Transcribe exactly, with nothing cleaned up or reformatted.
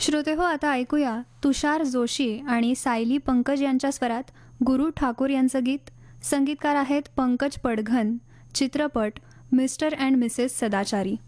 श्रोते हो, आता ऐकूया तुषार जोशी आणि सायली पंकज यांच्या स्वरात गुरु ठाकूर यांचं गीत. संगीतकार आहेत पंकज पडघन. चित्रपट मिस्टर अँड मिसेस सदाचारी.